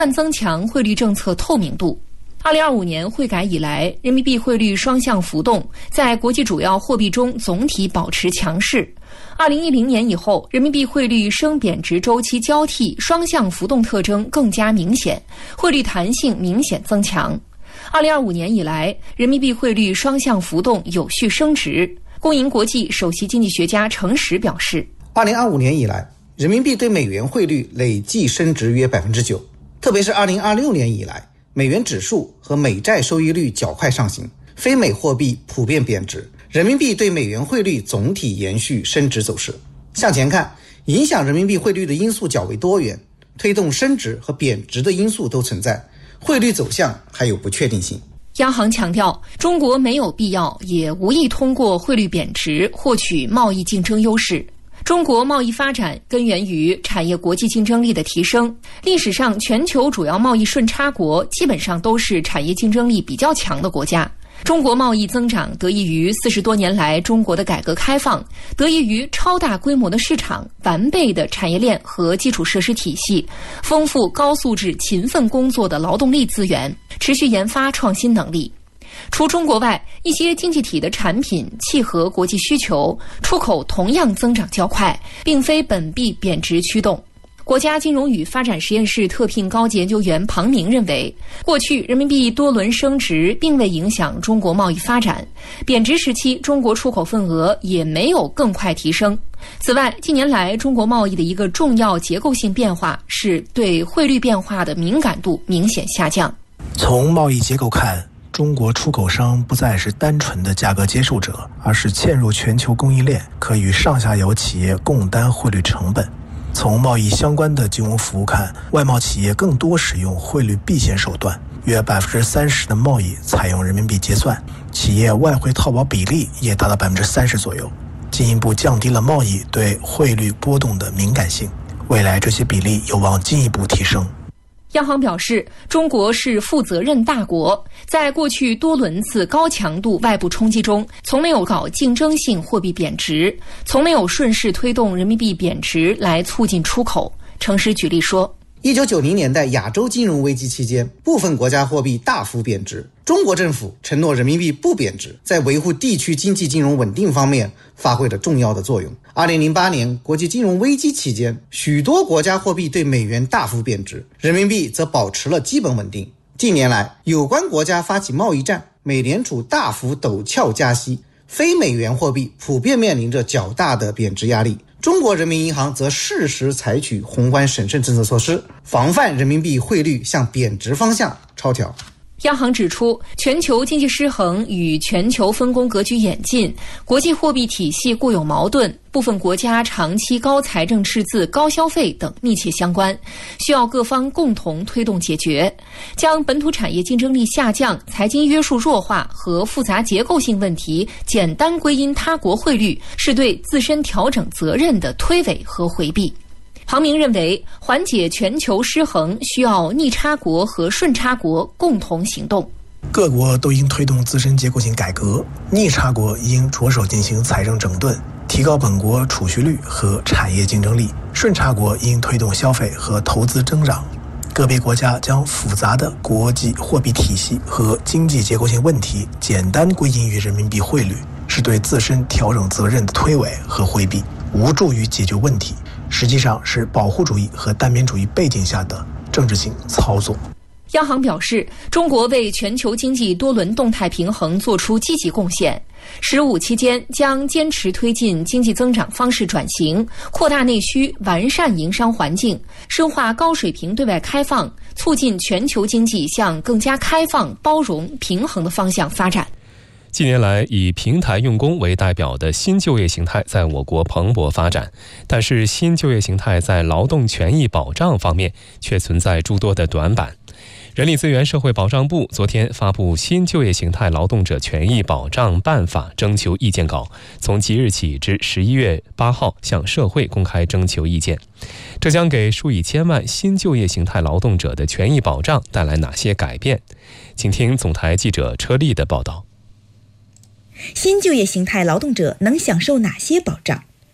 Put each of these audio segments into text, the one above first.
增强汇率政策透明度。2025年汇改以来，人民币汇率双向浮动，在国际主要货币中总体保持强势。2010年以后，人民币汇率升贬值周期交替，双向浮动特征更加明显，汇率弹性明显增强。2025年以来，人民币汇率双向浮动有序升值。工银国际首席经济学家程实表示 ，2025年以来，人民币对美元汇率累计升值约 9%， 特别是2026年以来，美元指数和美债收益率较快上行，非美货币普遍贬值，人民币对美元汇率总体延续升值走势。向前看，影响人民币汇率的因素较为多元，推动升值和贬值的因素都存在，汇率走向还有不确定性。 央行强调，中国没有必要也无意通过汇率贬值获取贸易竞争优势。中国贸易发展根源于产业国际竞争力的提升。历史上，全球主要贸易顺差国基本上都是产业竞争力比较强的国家。中国贸易增长得益于40多年来中国的改革开放，得益于超大规模的市场、完备的产业链和基础设施体系、丰富高素质勤奋工作的劳动力资源，持续研发创新能力。除中国外，一些经济体的产品契合国际需求，出口同样增长较快，并非本币贬值驱动。国家金融与发展实验室特聘高级研究员庞明认为，过去人民币多轮升值并未影响中国贸易发展，贬值时期中国出口份额也没有更快提升。此外，近年来中国贸易的一个重要结构性变化是对汇率变化的敏感度明显下降。 从贸易结构看，中国出口商不再是单纯的价格接受者，而是嵌入全球供应链，可与上下游企业共担汇率成本。从贸易相关的金融服务看，外贸企业更多使用汇率避险手段，约 30% 的贸易采用人民币结算，企业外汇套保比例也达到 30% 左右，进一步降低了贸易对汇率波动的敏感性。未来这些比例有望进一步提升。 央行表示，中国是负责任大国，在过去多轮次高强度外部冲击中，从没有搞竞争性货币贬值，从没有顺势推动人民币贬值来促进出口。程实举例说 ，1990年代亚洲金融危机期间，部分国家货币大幅贬值，中国政府承诺人民币不贬值，在维护地区经济金融稳定方面发挥了重要的作用。2008年国际金融危机期间，许多国家货币对美元大幅贬值，人民币则保持了基本稳定。近年来，有关国家发起贸易战，美联储大幅陡峭加息，非美元货币普遍面临着较大的贬值压力。中国人民银行则适时采取宏观审慎政策措施，防范人民币汇率向贬值方向超调。 央行指出，全球经济失衡与全球分工格局演进、国际货币体系固有矛盾、部分国家长期高财政赤字、高消费等密切相关，需要各方共同推动解决。将本土产业竞争力下降、财经约束弱化和复杂结构性问题简单归因他国汇率，是对自身调整责任的推诿和回避。庞明认为，缓解全球失衡需要逆差国和顺差国共同行动。 各国都应推动自身结构性改革，逆差国应着手进行财政整顿，提高本国储蓄率和产业竞争力；顺差国应推动消费和投资增长。个别国家将复杂的国际货币体系和经济结构性问题简单归因于人民币汇率，是对自身调整责任的推诿和回避，无助于解决问题，实际上是保护主义和单边主义背景下的政治性操作。 央行表示，中国为全球经济多轮动态平衡作出积极贡献。“15”期间将坚持推进经济增长方式转型，扩大内需，完善营商环境，深化高水平对外开放，促进全球经济向更加开放、包容、平衡的方向发展。 近年来，以平台用工为代表的新就业形态在我国蓬勃发展，但是新就业形态在劳动权益保障方面却存在诸多的短板。人力资源社会保障部昨天发布《新就业形态劳动者权益保障办法》征求意见稿，从即日起至11月8号向社会公开征求意见。这将给数以千万新就业形态劳动者的权益保障带来哪些改变？请听总台记者车丽的报道。 新就业形态劳动者能享受哪些保障？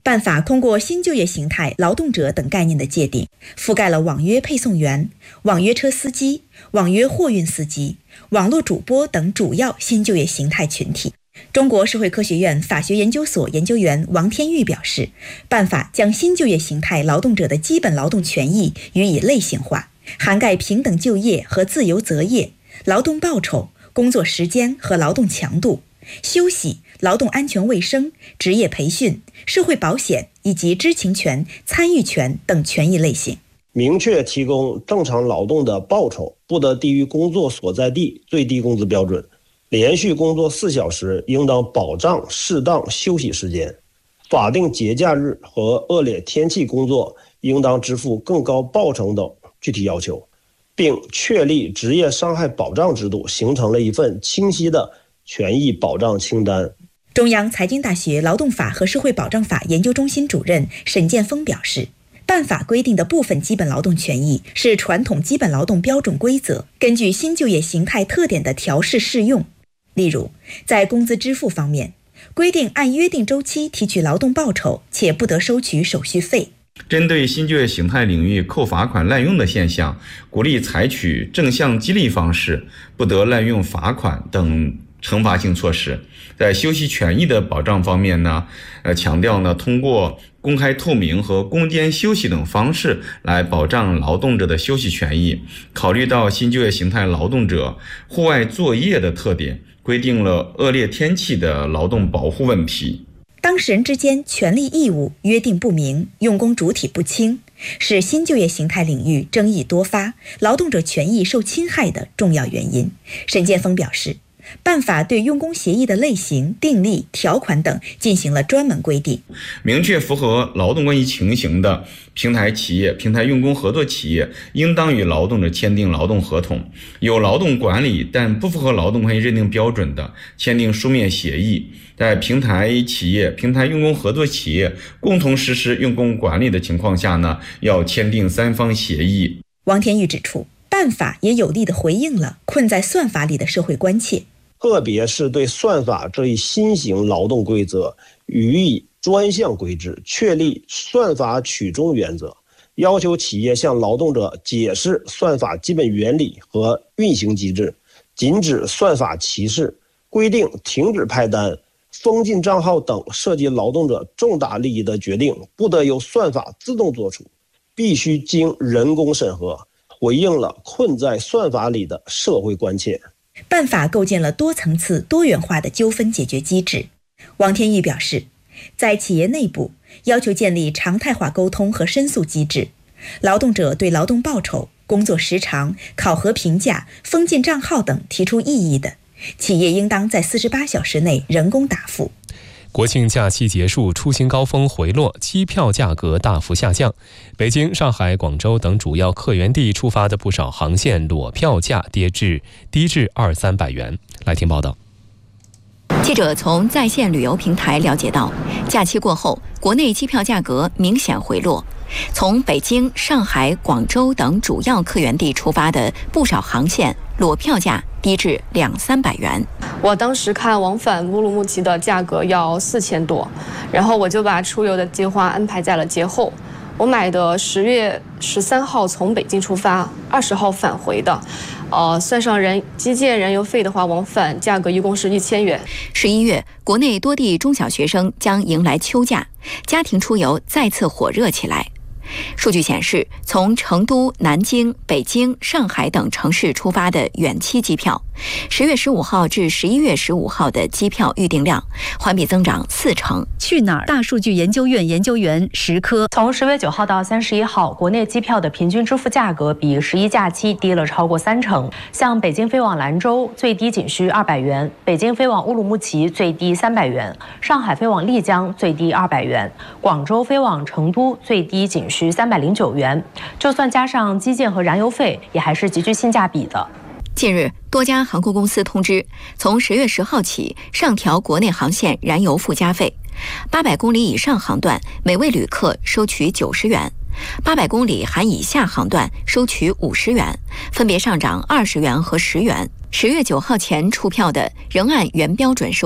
办法通过新就业形态劳动者等概念的界定，覆盖了网约配送员、网约车司机、网约货运司机、网络主播等主要新就业形态群体。中国社会科学院法学研究所研究员王天玉表示，办法将新就业形态劳动者的基本劳动权益予以类型化，涵盖平等就业和自由择业、劳动报酬、工作时间和劳动强度、休息、劳动安全卫生、职业培训、社会保险以及知情权、参与权等权益类型。 明确提供正常劳动的报酬不得低于工作所在地最低工资标准，连续工作4小时应当保障适当休息时间，法定节假日和恶劣天气工作应当支付更高报酬等具体要求，并确立职业伤害保障制度，形成了一份清晰的权益保障清单。 中央财经大学劳动法和社会保障法研究中心主任沈建峰表示，办法规定的部分基本劳动权益是传统基本劳动标准规则根据新就业形态特点的调试适用。例如，在工资支付方面，规定按约定周期提取劳动报酬，且不得收取手续费。 针对新就业形态领域扣罚款滥用的现象，鼓励采取正向激励方式，不得滥用罚款等惩罚性措施。在休息权益的保障方面呢，强调呢，通过公开透明和攻坚休息等方式来保障劳动者的休息权益。考虑到新就业形态劳动者户外作业的特点，规定了恶劣天气的劳动保护问题。 当事人之间权利义务约定不明，用工主体不清，是新就业形态领域争议多发、劳动者权益受侵害的重要原因。沈建峰表示，办法对用工协议的类型、订立、条款等进行了专门规定， 明确符合劳动关系情形的平台企业、平台用工合作企业应当与劳动者签订劳动合同，有劳动管理但不符合劳动关系认定标准的，签订书面协议。在平台企业、平台用工合作企业共同实施用工管理的情况下呢，要签订3方协议。 王天玉指出，办法也有力地回应了困在算法里的社会关切， 特别是对算法这一新型劳动规则予以专项规制，确立算法取中原则，要求企业向劳动者解释算法基本原理和运行机制，禁止算法歧视，规定停止派单、封禁账号等涉及劳动者重大利益的决定不得由算法自动做出，必须经人工审核，回应了困在算法里的社会关切。 办法构建了多层次、多元化的纠纷解决机制。王天玉表示，在企业内部要求建立常态化沟通和申诉机制，劳动者对劳动报酬、工作时长、考核评价、封禁账号等提出异议的，企业应当在48小时内人工答复。 国庆假期结束，出行高峰回落，机票价格大幅下降。北京、上海、广州等主要客源地出发的不少航线裸票价低至200-300元。来听报道。 记者从在线旅游平台了解到，假期过后，国内机票价格明显回落。从北京、上海、广州等主要客源地出发的不少航线裸票价低至200-300元。 我当时看往返乌鲁木齐的价格要4000多，然后我就把出游的计划安排在了节后。我买的10月13号从北京出发，20号返回的，算上机件燃油费的话，往返价格一共是1000元。 11月，国内多地中小学生将迎来秋假，家庭出游再次火热起来。数据显示，从成都、南京、北京、上海等城市出发的远期机票，10月15号至11月15号的机票预订量环比增长40%。 去哪儿大数据研究院研究员石科，从10月9号到31号，国内机票的平均支付价格比11假期低了超过30%。像北京飞往兰州最低仅需200元，北京飞往乌鲁木齐最低300元，上海飞往丽江最低200元，广州飞往成都最低仅需309元，就算加上基建和燃油费，也还是极具性价比的。 近日，多家航空公司通知，从10月10号起上调国内航线燃油附加费，800公里以上航段每位旅客收取90元，800公里含以下航段收取50元，分别上涨20元和10元。10月9号前出票的仍按原标准收取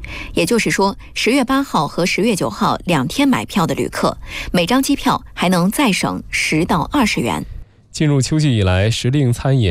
也就是说，10月8号和10月9号2天买票的旅客，每张机票还能再省10到20元。 进入秋季以来，时令餐饮